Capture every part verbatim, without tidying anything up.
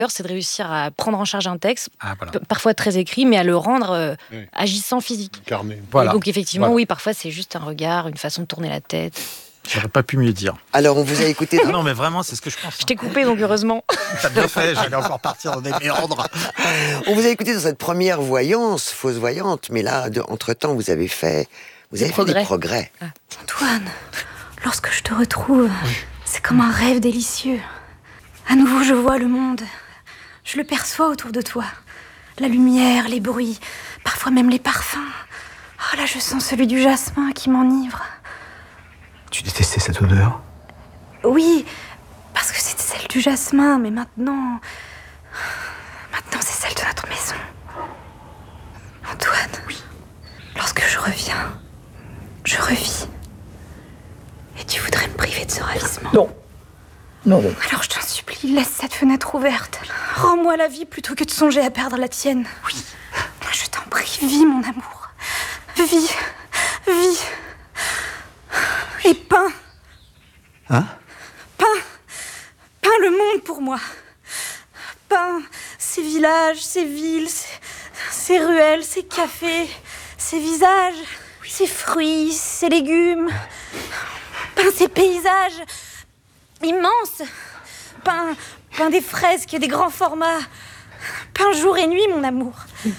c'est de réussir à prendre en charge un texte, ah, voilà. p- parfois très écrit, mais à le rendre euh, Oui. agissant physique. Carnet. Voilà. Et donc effectivement, Voilà. oui, parfois c'est juste un regard, une façon de tourner la tête. J'aurais pas pu mieux dire. Alors, on vous a écouté Ah dans... non, mais vraiment, c'est ce que je pense. Je t'ai coupé, donc heureusement. T'as bien fait, j'allais encore partir dans des méandres. on vous a écouté dans cette première voyance, fausse voyante, mais là, de- entre-temps, vous avez fait... Vous Des avez fait des progrès. progrès. Antoine, lorsque je te retrouve, c'est comme un rêve délicieux. À nouveau, je vois le monde. Je le perçois autour de toi. La lumière, les bruits, parfois même les parfums. Oh là, je sens celui du jasmin qui m'enivre. Tu détestais cette odeur? Oui, parce que c'était celle du jasmin, mais maintenant... Maintenant, c'est celle de notre maison. Antoine, oui. Lorsque je reviens, je revis. Et tu voudrais me priver de ce ravissement? Non. Non, non. Alors je t'en supplie, laisse cette fenêtre ouverte. Rends-moi la vie plutôt que de songer à perdre la tienne. Oui. Je t'en prie, vis mon amour. Vis, vis. Et peins. Hein? Peins. Peins le monde pour moi. Peins ces villages, ces villes, ces, ces ruelles, ces cafés, ces visages, ces fruits, ces légumes. Peins ces paysages immenses. Peins, peins des fresques et des grands formats. Peins jour et nuit, mon amour. Oui.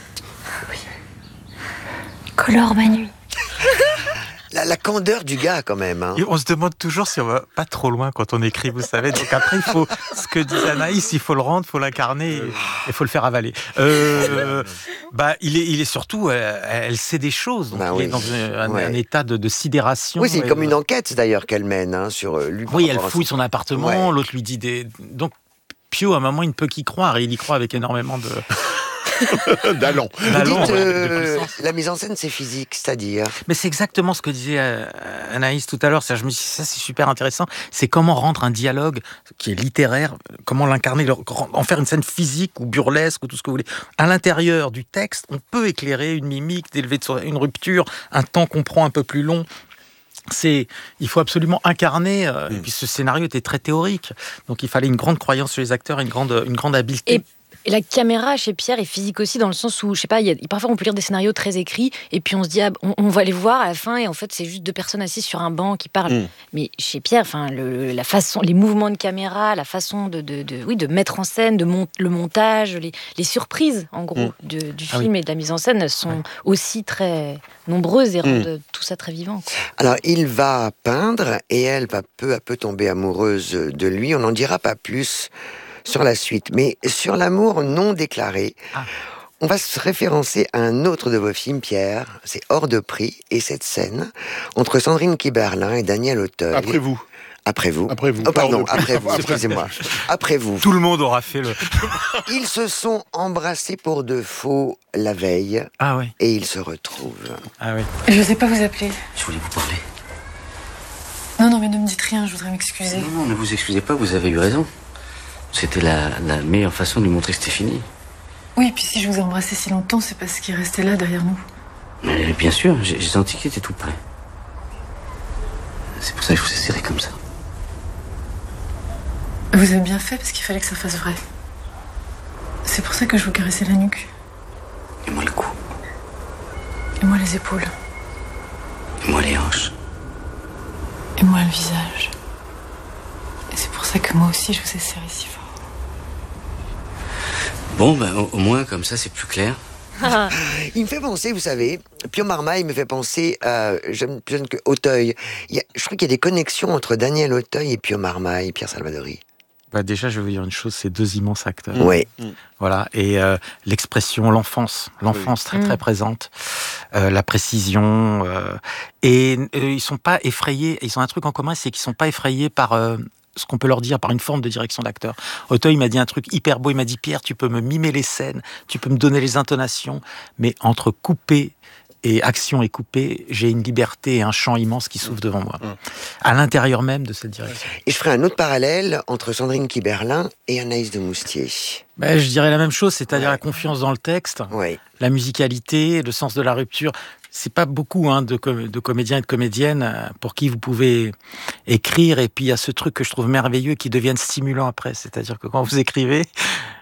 Colore ma nuit. La, la candeur du gars, quand même. Hein. Et on se demande toujours si on va pas trop loin quand on écrit, vous savez. Donc après, il faut, ce que dit Anaïs, il faut le rendre, il faut l'incarner, et il faut le faire avaler. Euh, bah, il est, il est surtout, elle, elle sait des choses. Donc Bah il oui. est dans un, un, Ouais. un état de, de sidération. Oui, c'est et comme de- une enquête, d'ailleurs, qu'elle mène hein, sur euh, lui. par Oui, elle rapport à fouille son- son appartement, Ouais. l'autre lui dit des. Donc, Pio, à un moment, il ne peut qu'y croire, et il y croit avec énormément de. D'allant. Vous d'allant, dites, ouais, de- de euh, puissance. la mise en scène, c'est physique, c'est-à-dire... Mais c'est exactement ce que disait euh, Anaïs tout à l'heure. C'est- Je me dis, ça c'est super intéressant. C'est comment rendre un dialogue qui est littéraire, comment l'incarner, le- en faire une scène physique ou burlesque ou tout ce que vous voulez. À l'intérieur du texte, on peut éclairer une mimique, d'élever de son- une rupture, un temps qu'on prend un peu plus long. C'est, il faut absolument incarner. euh, Et puis ce scénario était très théorique, donc il fallait une grande croyance chez les acteurs, une grande, une grande habileté. Et Et la caméra chez Pierre est physique aussi, dans le sens où, je sais pas, il y a, parfois on peut lire des scénarios très écrits, et puis on se dit, ah, on, on va les voir à la fin, et en fait c'est juste deux personnes assises sur un banc qui parlent. Mm. Mais chez Pierre, enfin, le, la façon, les mouvements de caméra, la façon de, de, de, oui, de mettre en scène, de mon, le montage, les, les surprises, en gros, Mm. de- du Ah film et de la mise en scène sont Ouais. aussi très nombreuses et rendent tout ça très vivant, quoi. Alors, il va peindre et elle va peu à peu tomber amoureuse de lui. On n'en dira pas plus sur la suite. Mais sur l'amour non déclaré, Ah. on va se référencer à un autre de vos films, Pierre. C'est Hors de prix. Et cette scène entre Sandrine Kiberlin et Daniel Auteuil. Après vous. Après vous. Après vous. Oh, pardon, Hors de prix. après vous, excusez-moi. Après vous. Tout le monde aura fait le. Ils se sont embrassés pour de faux la veille Ah oui, et ils se retrouvent. ah oui. Je n'osais pas vous appeler. Je voulais vous parler. Non, non, mais ne me dites rien, je voudrais m'excuser. Non, non, ne vous excusez pas, vous avez eu raison. C'était la, la meilleure façon de lui montrer que c'était fini. Oui, et puis si je vous ai embrassé si longtemps, c'est parce qu'il restait là derrière nous. Mais bien sûr, j'ai j'ai senti qu'il était tout près. C'est pour ça que je vous ai serré comme ça. Vous avez bien fait parce qu'il fallait que ça fasse vrai. C'est pour ça que je vous caressais la nuque. Et moi le cou, Et moi les épaules. et moi les hanches. Et moi le visage. Et c'est pour ça que moi aussi je vous ai serré si fort. Bon, ben au, au moins comme ça c'est plus clair. Il me fait penser, vous savez, Pio Marmaille me fait penser à jeune, jeune que Auteuil. Il y a- je crois qu'il y a des connexions entre Daniel Auteuil et Pio Marmaille, Pierre Salvadori. Bah déjà, je vais vous dire une chose, c'est deux immenses acteurs. Oui. Voilà, et euh, l'expression, l'enfance, l'enfance très très Mm. présente, euh, la précision, euh, et euh, ils sont pas effrayés. Ils ont un truc en commun, c'est qu'ils sont pas effrayés par euh, ce qu'on peut leur dire, par une forme de direction d'acteur. Auteuil m'a dit un truc hyper beau. Il m'a dit, Pierre, tu peux me mimer les scènes, tu peux me donner les intonations, mais entre couper et action et coupé, j'ai une liberté et un champ immense qui s'ouvre devant moi, Mm. à l'intérieur même de cette direction. Et je ferai un autre parallèle entre Sandrine Kiberlin et Anaïs de Moustier. Ben, je dirais la même chose, c'est-à-dire Ouais. la confiance dans le texte, Oui. la musicalité, le sens de la rupture. C'est pas beaucoup hein, de, com- de comédiens et de comédiennes euh, pour qui vous pouvez écrire, et puis il y a ce truc que je trouve merveilleux qui devienne stimulant après, c'est-à-dire que quand vous écrivez,